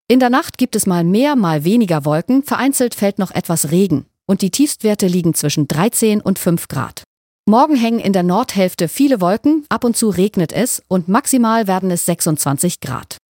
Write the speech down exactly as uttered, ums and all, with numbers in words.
In der Nacht gibt es mal mehr, mal weniger Wolken, vereinzelt fällt noch etwas Regen und die Tiefstwerte liegen zwischen dreizehn und fünf Grad. Morgen hängen in der Nordhälfte viele Wolken, ab und zu regnet es und maximal werden es sechsundzwanzig Grad.